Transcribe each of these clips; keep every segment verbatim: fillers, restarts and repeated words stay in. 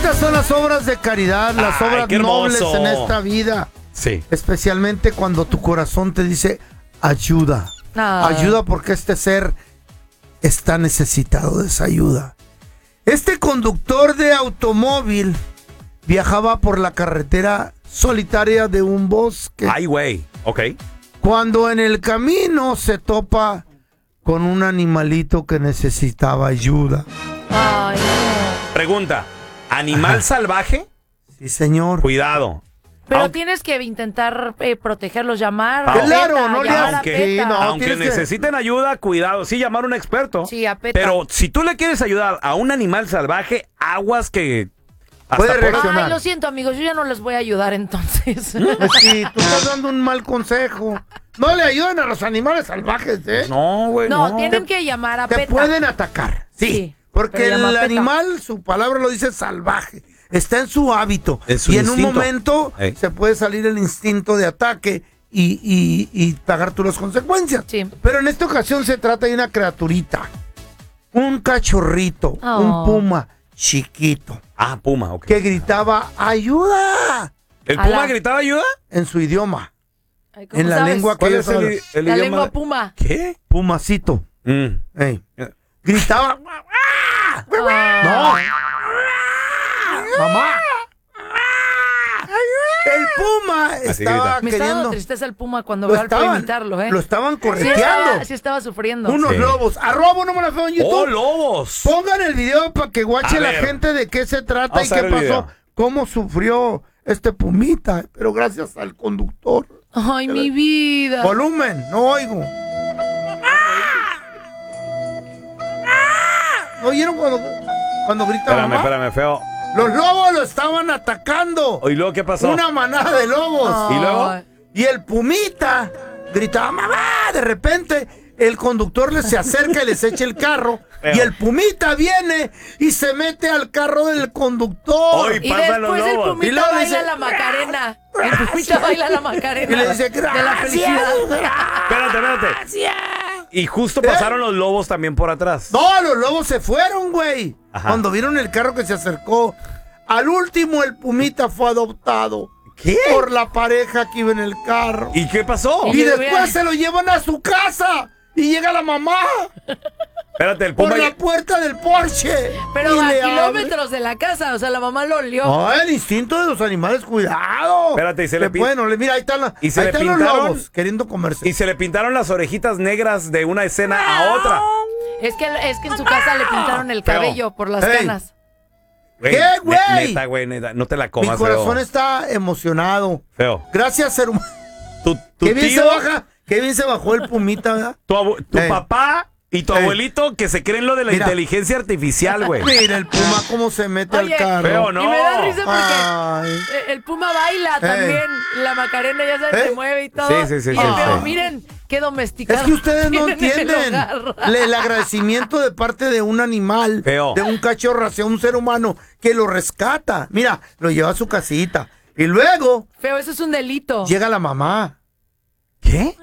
bonitas son las obras de caridad, las Ay, obras qué nobles hermoso. en esta vida. Sí. Especialmente cuando tu corazón te dice ayuda. Ah. Ayuda porque este ser está necesitado de esa ayuda. Este conductor de automóvil viajaba por la carretera solitaria de un bosque. Ay, güey. Ok. Cuando en el camino se topa con un animalito que necesitaba ayuda. Ay, no. Pregunta. ¿Animal salvaje? Sí, señor. Cuidado. Pero Aunque- tienes que intentar eh, protegerlos, llamar a Claro, PETA, no le llamar a aunque- PETA. no, Aunque tienes que- necesiten ayuda, cuidado. Sí, llamar a un experto. Sí, a PETA. Pero si tú le quieres ayudar a un animal salvaje, aguas que... hasta Puede por- reaccionar. Ay, lo siento, amigos, yo ya no les voy a ayudar entonces. Pues sí, tú estás dando un mal consejo. No le ayuden a los animales salvajes, ¿eh? No, güey, No, no. tienen que llamar a Te PETA. pueden atacar, sí. Sí, porque pero llama el a PETA. animal, su palabra lo dice salvaje. Está en su hábito. En su y en instinto. un momento Ey. se puede salir el instinto de ataque y, y, y pagar tú las consecuencias. Sí. Pero en esta ocasión se trata de una criaturita. Un cachorrito, Oh. un puma chiquito, Ah, Puma, ok. que gritaba ¡ayuda! ¿El Ala. Puma gritaba ayuda? En su idioma. Ay, ¿cómo En la sabes? lengua que ¿Cuál ellos es el, hablan. i- el La idioma? lengua de- puma. ¿Qué? Pumacito. Mm. Ey. Gritaba. Ah. ¡No! ¡Mamá! El puma Así estaba grita. Me está dando queriendo. tristeza el puma cuando Lo veo al Feo estaban, imitarlo, ¿eh? lo estaban Sí correteando. estaba, sí estaba sufriendo. Unos Sí. lobos. Arroba no me la feo en YouTube. ¡Oh, lobos! Pongan el video para que guache A la ver. gente de qué se trata Vamos y a qué ver el pasó. video. Cómo sufrió este pumita. Pero gracias al conductor. Ay, mi vida. Volumen, no oigo. ¿No oyeron cuando, cuando grita Espérame, mamá? espérame, feo. Los lobos lo estaban atacando. ¿Y luego qué pasó? Una manada de lobos. Ay. ¿Y luego? Y el pumita gritaba, mamá. De repente, el conductor les se acerca y les echa el carro. Feo. Y el pumita viene y se mete al carro del conductor. Ay, Y pasan los después el lobos. Y pumita luego baila dice, la Macarena. El pumita baila la Macarena. Y le dice, de la gracias. felicidad. Espérate, espérate. Y justo pasaron los lobos también por atrás. No, los lobos se fueron, güey. Ajá. Cuando vieron el carro que se acercó. Al último, el pumita fue adoptado. ¿Qué? Por la pareja que iba en el carro. ¿Y qué pasó? Y Y después vean. se lo llevan a su casa. Y llega la mamá Espérate, el por Puma... la puerta del Porsche. Pero Y a le abre. kilómetros de la casa, o sea, la mamá lo olió. No, el instinto de los animales, cuidado. Espérate, y se le pin- Bueno, le- mira, ahí están, la- ¿Y se ahí le están los pintaron? lobos queriendo comerse. Y se le pintaron las orejitas negras de una escena a otra. Es que, es que en su casa le pintaron el Feo. cabello por las Ey. canas. Güey, ¿Qué, ne- güey? Neta, güey, neta. No te la Mi comas, corazón feo. está emocionado. Feo. Gracias, ser humano. Tu, tu Qué bien se tío, baja, qué bien se bajó el pumita, ¿verdad? tu, abu- tu Ey. papá y tu Ey. abuelito que se creen lo de la Mira. inteligencia artificial, güey. Mira el puma cómo se mete Oye, al carro. Feo, no. Y me da risa porque Ay. eh, el puma baila también. La Macarena ya sabes, ¿Eh? se mueve y todo. Sí, sí, sí, Y sí, el feo, sí. miren qué domesticado. Es que ustedes no tienen el entienden hogar. Le- el agradecimiento de parte de un animal, Feo. de un cachorro hacia un ser humano que lo rescata. Mira, lo lleva a su casita. Y luego Feo, eso es un delito. llega la mamá. ¿Qué?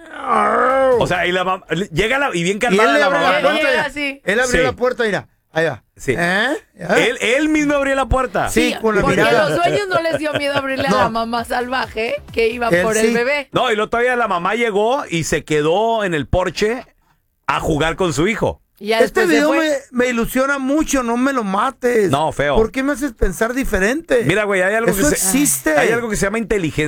O sea, y la mam- llega la, y bien Y él calmada le la abre mamá, la ¿no? Llega puerta. mira. así. Él abrió Sí. la puerta, mira. Ahí va. Sí. ¿Eh? ¿Eh? Él, él mismo abrió la puerta. Sí, con la Porque mirada. a los dueños no les dio miedo abrirle No. a la mamá salvaje que iba Él por sí. el bebé. No, y luego todavía la mamá llegó y se quedó en el porche a jugar con su hijo. Y ya Este después se video fue. me, me ilusiona mucho, no me lo mates. No, feo. ¿Por qué me haces pensar diferente? Mira, güey, hay algo Eso que se, existe. hay algo que se llama inteligencia